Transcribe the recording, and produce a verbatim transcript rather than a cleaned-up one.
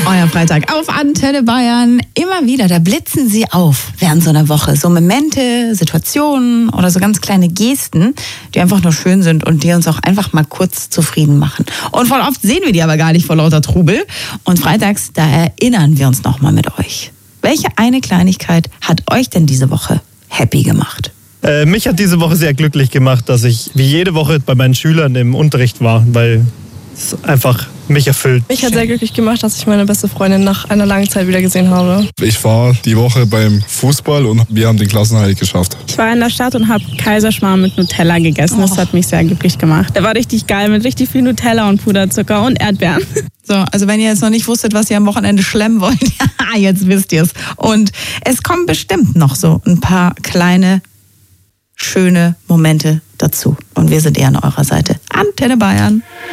Euer Freitag auf Antenne Bayern. Immer wieder, da blitzen sie auf während so einer Woche. So Momente, Situationen oder so ganz kleine Gesten, die einfach nur schön sind und die uns auch einfach mal kurz zufrieden machen. Und voll oft sehen wir die aber gar nicht vor lauter Trubel. Und freitags, da erinnern wir uns nochmal mit euch. Welche eine Kleinigkeit hat euch denn diese Woche happy gemacht? Äh, mich hat diese Woche sehr glücklich gemacht, dass ich wie jede Woche bei meinen Schülern im Unterricht war, weil es einfach mich erfüllt. Mich hat sehr glücklich gemacht, dass ich meine beste Freundin nach einer langen Zeit wieder gesehen habe. Ich war die Woche beim Fußball und wir haben den Klassenerhalt geschafft. Ich war in der Stadt und habe Kaiserschmarrn mit Nutella gegessen. Das hat mich sehr glücklich gemacht. Der war richtig geil mit richtig viel Nutella und Puderzucker und Erdbeeren. So, also wenn ihr jetzt noch nicht wusstet, was ihr am Wochenende schlemmen wollt, ja, jetzt wisst ihr es. Und es kommen bestimmt noch so ein paar kleine, schöne Momente dazu. Und wir sind eher an eurer Seite. Antenne Bayern.